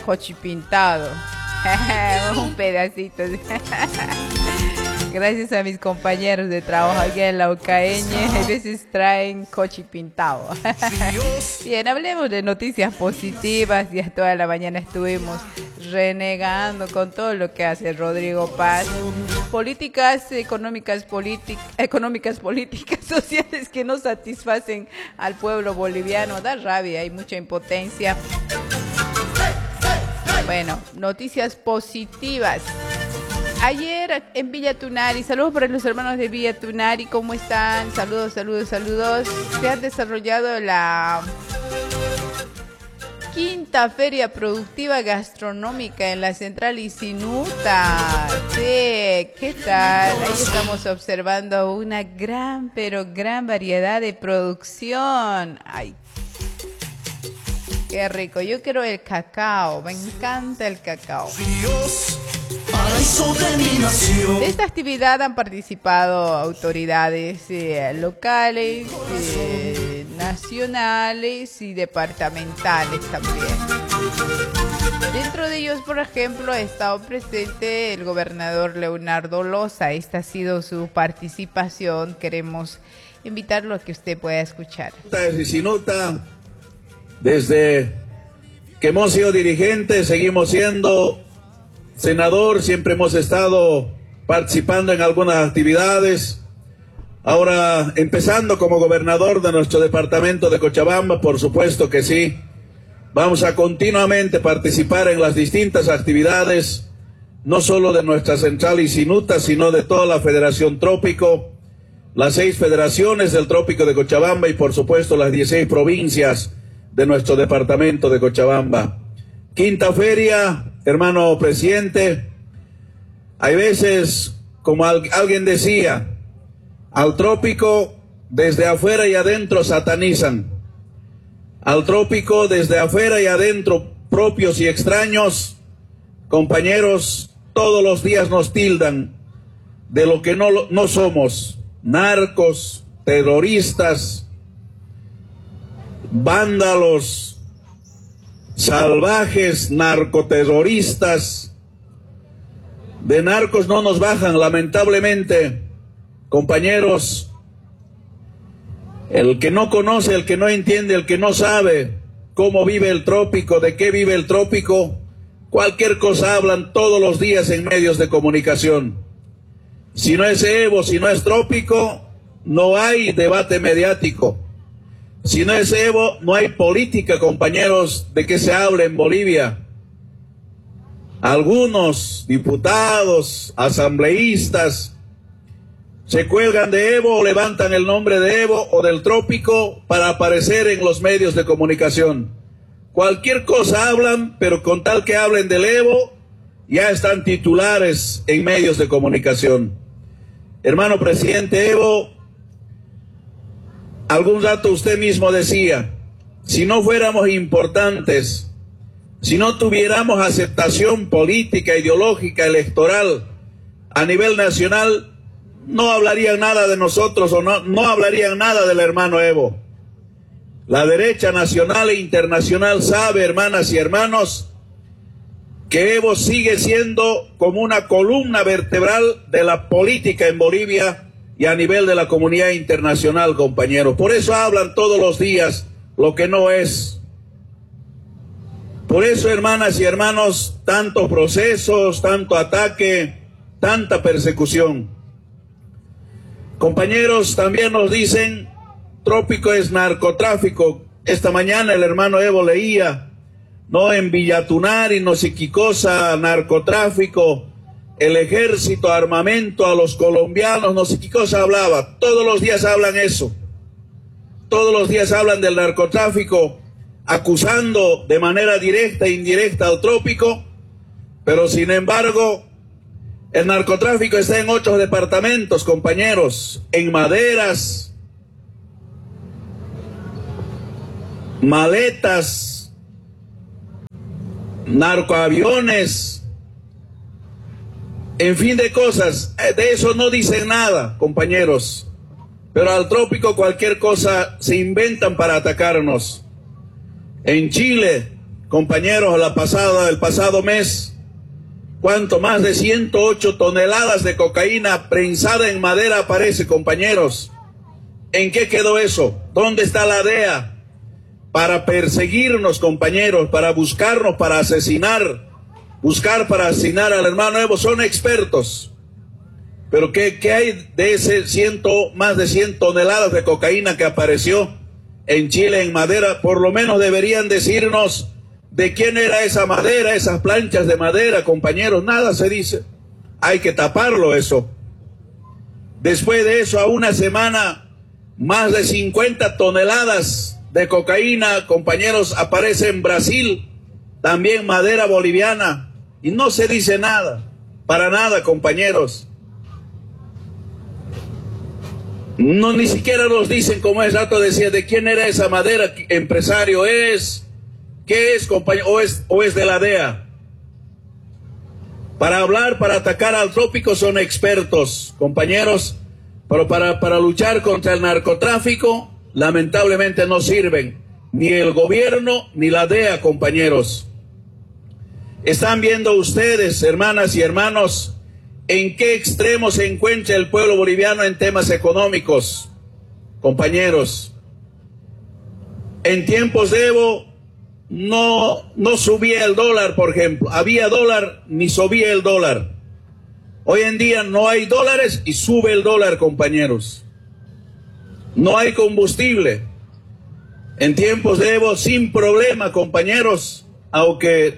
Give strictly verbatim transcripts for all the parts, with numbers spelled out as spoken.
cochipintado. Un pedacito. Gracias a mis compañeros de trabajo aquí en la Ucaeñe, a veces traen cochipintado. Bien, hablemos de noticias positivas. Ya toda la mañana estuvimos renegando con todo lo que hace Rodrigo Paz. Políticas económicas, económicas, políticas, sociales que no satisfacen al pueblo boliviano. Da rabia, hay mucha impotencia. Bueno, noticias positivas. Ayer en Villa Tunari, saludos para los hermanos de Villa Tunari, ¿cómo están? Saludos, saludos, saludos. Se ha desarrollado la quinta Feria Productiva Gastronómica en la Central Isinuta. Sí, ¿qué tal? Ahí estamos observando una gran, pero gran variedad de producción. Ay, qué rico. Yo quiero el cacao, me encanta el cacao. De esta actividad han participado autoridades eh, locales, eh, nacionales y departamentales también. Dentro de ellos, por ejemplo, ha estado presente el gobernador Leonardo Loza. Esta ha sido su participación. Queremos invitarlo a que usted pueda escuchar. Desde que hemos sido dirigentes, seguimos siendo senador, siempre hemos estado participando en algunas actividades. Ahora, empezando como gobernador de nuestro departamento de Cochabamba, por supuesto que sí. Vamos a continuamente participar en las distintas actividades, no solo de nuestra central Isinuta, sino de toda la Federación Trópico, las seis federaciones del Trópico de Cochabamba y por supuesto las dieciséis provincias de nuestro departamento de Cochabamba. Quinta feria, hermano presidente, hay veces, como al, alguien decía, al trópico desde afuera y adentro satanizan. Al trópico desde afuera y adentro, propios y extraños, compañeros, todos los días nos tildan de lo que no, no somos: narcos, terroristas, vándalos, salvajes, narcoterroristas. De narcos no nos bajan, lamentablemente, compañeros. El que no conoce, el que no entiende, el que no sabe cómo vive el trópico, de qué vive el trópico, cualquier cosa hablan todos los días en medios de comunicación. Si no es Evo, si no es trópico, no hay debate mediático. Si no es Evo, no hay política, compañeros, de que se hable en Bolivia. Algunos diputados, asambleístas, se cuelgan de Evo o levantan el nombre de Evo o del trópico para aparecer en los medios de comunicación. Cualquier cosa hablan, pero con tal que hablen del Evo, ya están titulares en medios de comunicación. Hermano presidente Evo, algún rato usted mismo decía, si no fuéramos importantes, si no tuviéramos aceptación política, ideológica, electoral a nivel nacional, no hablarían nada de nosotros o no, no hablarían nada del hermano Evo. La derecha nacional e internacional sabe, hermanas y hermanos, que Evo sigue siendo como una columna vertebral de la política en Bolivia y a nivel de la comunidad internacional, compañeros. Por eso hablan todos los días lo que no es. Por eso, hermanas y hermanos, tantos procesos, tanto ataque, tanta persecución. Compañeros, también nos dicen, trópico es narcotráfico. Esta mañana el hermano Evo leía, no, en Villa Tunari, no sé qué cosa, narcotráfico, el ejército, armamento a los colombianos, no sé qué cosa hablaba. Todos los días hablan eso. Todos los días hablan del narcotráfico, acusando de manera directa e indirecta al trópico, pero sin embargo, el narcotráfico está en ocho departamentos, compañeros, en maderas, maletas, narcoaviones, en fin de cosas. De eso no dicen nada, compañeros, pero al trópico cualquier cosa se inventan para atacarnos. En Chile, compañeros, la pasada, el pasado mes, cuánto más de ciento ocho toneladas de cocaína prensada en madera aparece, compañeros. ¿En qué quedó eso? ¿Dónde está la D E A? Para perseguirnos, compañeros, para buscarnos, para asesinar, buscar para asesinar al hermano Evo. Son expertos. Pero ¿qué, qué hay de ese ciento, más de cien toneladas de cocaína que apareció en Chile en madera? Por lo menos deberían decirnos de quién era esa madera, esas planchas de madera, compañeros. Nada se dice. Hay que taparlo eso. Después de eso, a una semana, más de cincuenta toneladas de cocaína, compañeros, aparece en Brasil, también madera boliviana, y no se dice nada, para nada, compañeros. No, ni siquiera nos dicen, como es rato decía, de quién era esa madera, ¿qué empresario es? ¿Qué es, compañero? ¿O es, o es de la D E A? Para hablar, para atacar al trópico son expertos, compañeros, pero para, para luchar contra el narcotráfico, lamentablemente no sirven ni el gobierno ni la D E A, compañeros. Están viendo ustedes, hermanas y hermanos, en qué extremo se encuentra el pueblo boliviano en temas económicos, compañeros. En tiempos de Evo no, no subía el dólar, por ejemplo. Había dólar, ni subía el dólar. Hoy en día no hay dólares y sube el dólar, compañeros. No hay combustible. En tiempos de Evo, sin problema, compañeros, aunque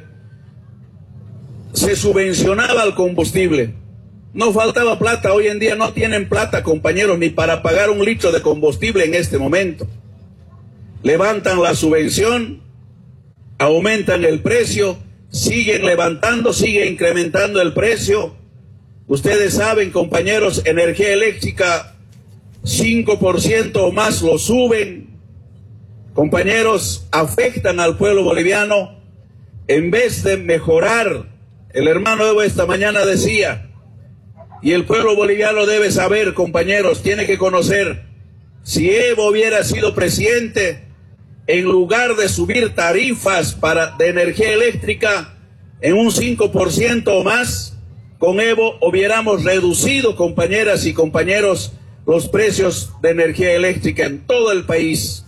se subvencionaba el combustible, no faltaba plata. Hoy en día no tienen plata, compañeros, ni para pagar un litro de combustible en este momento. Levantan la subvención, aumentan el precio, siguen levantando, siguen incrementando el precio. Ustedes saben, compañeros, energía eléctrica, cinco por ciento o más lo suben. Compañeros, afectan al pueblo boliviano en vez de mejorar. El hermano Evo esta mañana decía, y el pueblo boliviano debe saber, compañeros, tiene que conocer, si Evo hubiera sido presidente, en lugar de subir tarifas para, de energía eléctrica en un cinco por ciento o más, con Evo hubiéramos reducido, compañeras y compañeros, los precios de energía eléctrica en todo el país.